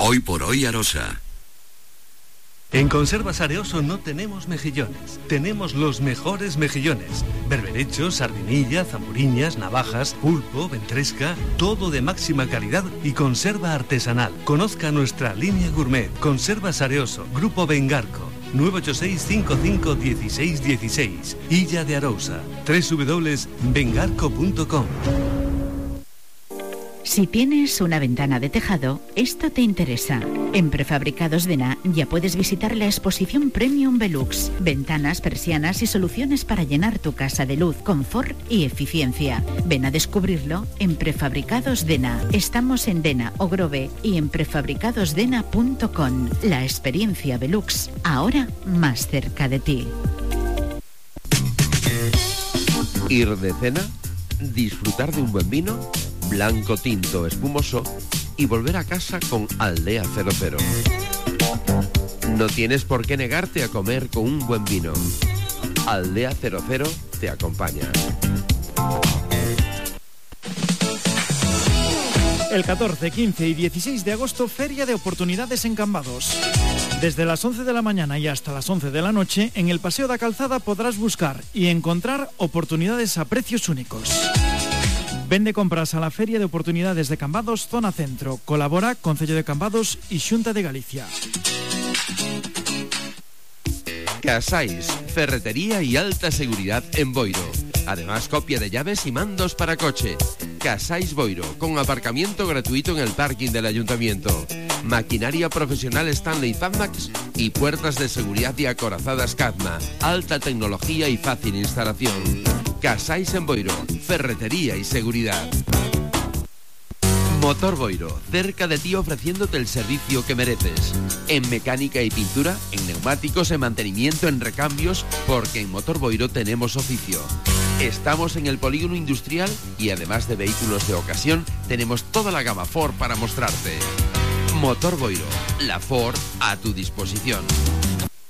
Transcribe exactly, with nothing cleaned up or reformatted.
Hoy por hoy Arosa. En Conservas Areoso no tenemos mejillones, tenemos los mejores mejillones. Berberechos, sardinilla, zamburiñas, navajas, pulpo, ventresca, todo de máxima calidad y conserva artesanal. Conozca nuestra línea gourmet. Conservas Areoso, Grupo Vengarco, nueve ocho seis, cinco cinco uno seis uno seis, Illa de Arousa, doble u doble u doble u punto vengarco punto com. Si tienes una ventana de tejado, esto te interesa. En Prefabricados Dena ya puedes visitar la exposición Premium Velux. Ventanas, persianas y soluciones para llenar tu casa de luz, confort y eficiencia. Ven a descubrirlo en Prefabricados Dena. Estamos en Dena, Ogrove y en prefabricados dena punto com. La experiencia Velux, ahora más cerca de ti. Ir de cena, disfrutar de un buen vino, blanco, tinto, espumoso y volver a casa con Aldea cero cero. No tienes por qué negarte a comer con un buen vino. Aldea cero cero te acompaña. El catorce, quince y dieciséis de agosto, Feria de Oportunidades en Cambados. Desde las once de la mañana y hasta las once de la noche, en el Paseo da Calzada podrás buscar y encontrar oportunidades a precios únicos. Vende compras a la Feria de Oportunidades de Cambados, Zona Centro. Colabora Concello de Cambados y Xunta de Galicia. Casais, ferretería y alta seguridad en Boiro. Además, copia de llaves y mandos para coche. Casais Boiro, con aparcamiento gratuito en el parking del ayuntamiento. Maquinaria profesional Stanley Fatmax y puertas de seguridad y acorazadas Cadma. Alta tecnología y fácil instalación. Casais en Boiro, ferretería y seguridad. Motor Boiro, cerca de ti ofreciéndote el servicio que mereces. En mecánica y pintura, en neumáticos, en mantenimiento, en recambios, porque en Motor Boiro tenemos oficio. Estamos en el polígono industrial y además de vehículos de ocasión, tenemos toda la gama Ford para mostrarte. Motor Boiro, la Ford a tu disposición.